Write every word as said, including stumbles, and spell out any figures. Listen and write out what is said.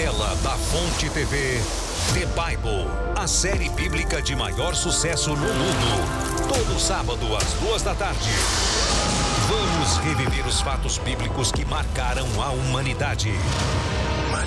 tela da Fonte T V, The Bible, a série bíblica de maior sucesso no mundo. Todo sábado às duas da tarde. Vamos reviver os fatos bíblicos que marcaram a humanidade.